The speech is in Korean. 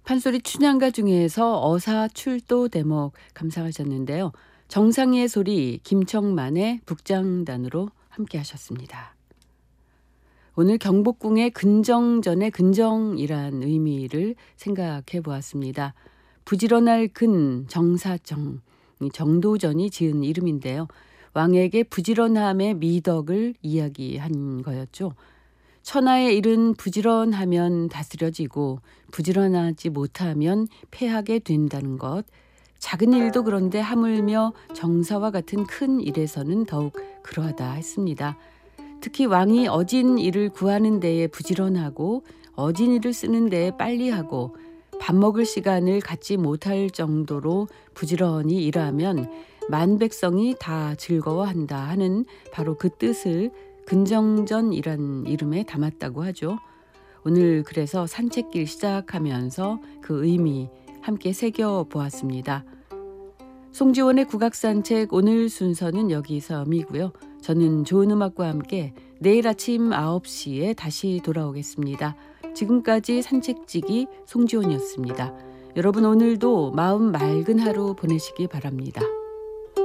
판소리 춘향가 중에서 어사출도 대목 감상하셨는데요. 정상희의 소리, 김청만의 북장단으로 함께 하셨습니다. 오늘 경복궁의 근정전의 근정이란 의미를 생각해 보았습니다. 부지런할 근, 정사정, 정도전이 지은 이름인데요. 왕에게 부지런함의 미덕을 이야기한 거였죠. 천하의 일은 부지런하면 다스려지고 부지런하지 못하면 패하게 된다는 것. 작은 일도 그런데 하물며 정사와 같은 큰 일에서는 더욱 그러하다 했습니다. 특히 왕이 어진 일을 구하는 데에 부지런하고 어진 일을 쓰는 데에 빨리 하고 밥 먹을 시간을 갖지 못할 정도로 부지런히 일하면 만백성이 다 즐거워한다 하는 바로 그 뜻을 근정전이란 이름에 담았다고 하죠. 오늘 그래서 산책길 시작하면서 그 의미 함께 새겨보았습니다. 송지원의 국악산책 오늘 순서는 여기서이고요. 저는 좋은 음악과 함께 내일 아침 9시에 다시 돌아오겠습니다. 지금까지 산책지기 송지원이었습니다. 여러분 오늘도 마음 맑은 하루 보내시기 바랍니다.